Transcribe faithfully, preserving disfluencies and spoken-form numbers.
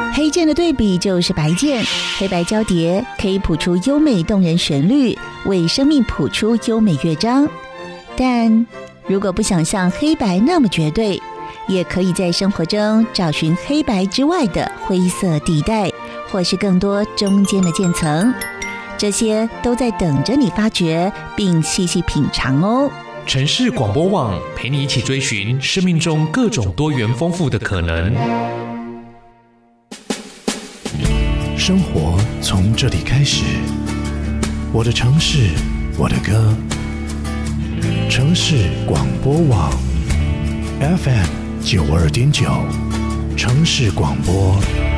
黑键的对比就是白键，黑白交叠可以谱出优美动人旋律，为生命谱出优美乐章。但如果不想像黑白那么绝对，也可以在生活中找寻黑白之外的灰色地带，或是更多中间的渐层，这些都在等着你发掘并细细品尝哦。 城市广播网陪你一起追寻生命中各种多元丰富的可能。 生活从这里开始，我的城市，我的歌。城市广播网 F M 九二点九，城市广播。